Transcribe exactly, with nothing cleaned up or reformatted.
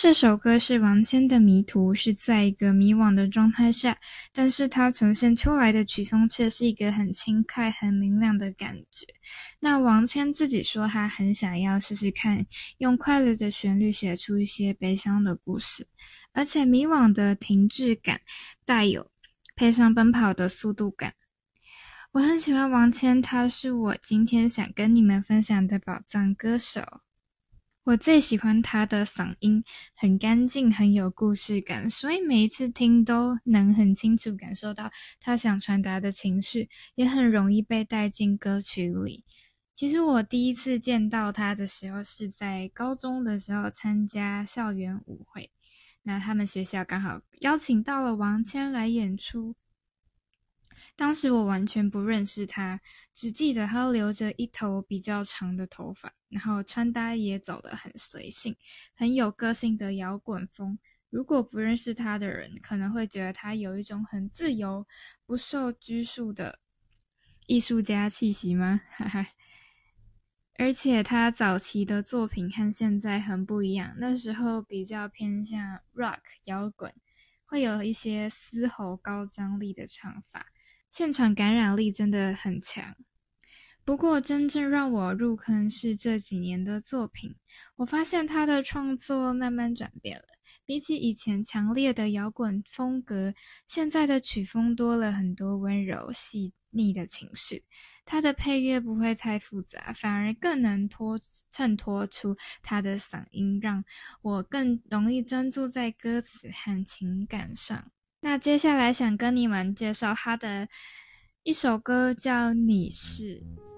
这首歌是王谦的迷途，是在一个迷惘的状态下，但是它呈现出来的曲风却是一个很轻快很明亮的感觉。那王谦自己说他很想要试试看用快乐的旋律写出一些悲伤的故事，而且迷惘的停滞感带有配上奔跑的速度感。我很喜欢王谦，他是我今天想跟你们分享的宝藏歌手。我最喜欢他的嗓音，很干净，很有故事感，所以每一次听都能很清楚感受到他想传达的情绪，也很容易被带进歌曲里。其实我第一次见到他的时候是在高中的时候参加校园舞会，那他们学校刚好邀请到了王谦来演出。当时我完全不认识他，只记得他留着一头比较长的头发，然后穿搭也走得很随性，很有个性的摇滚风。如果不认识他的人，可能会觉得他有一种很自由、不受拘束的艺术家气息吗？哈哈。而且他早期的作品和现在很不一样，那时候比较偏向 rock 摇滚，会有一些嘶吼高张力的唱法，现场感染力真的很强。不过真正让我入坑是这几年的作品，我发现他的创作慢慢转变了，比起以前强烈的摇滚风格，现在的曲风多了很多温柔细腻的情绪。他的配乐不会太复杂，反而更能托衬托出他的嗓音，让我更容易专注在歌词和情感上。那接下来想跟你们介绍他的一首歌叫《你是》。